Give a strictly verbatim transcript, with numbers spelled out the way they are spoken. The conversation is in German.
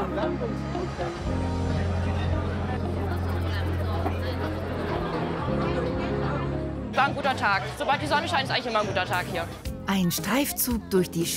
War ein guter Tag. Sobald die Sonne scheint, ist eigentlich immer ein guter Tag hier. Ein Streifzug durch die